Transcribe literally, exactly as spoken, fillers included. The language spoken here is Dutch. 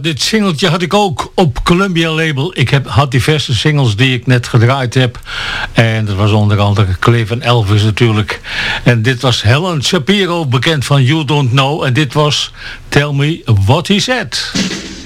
dit singeltje had ik ook op Columbia label. Ik heb, had diverse singles die ik net gedraaid heb. En dat was onder andere Cliff en Elvis natuurlijk. En dit was Helen Shapiro, bekend van You Don't Know. En dit was Tell Me What He Said.